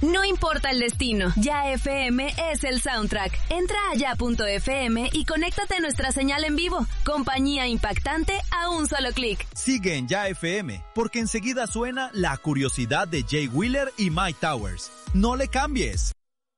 No importa el destino, Ya FM es el soundtrack. Entra a ya.fm y conéctate a nuestra señal en vivo. Compañía impactante a un solo clic. Sigue en Ya FM, porque enseguida suena La curiosidad de Jay Wheeler y Mike Towers. No le cambies.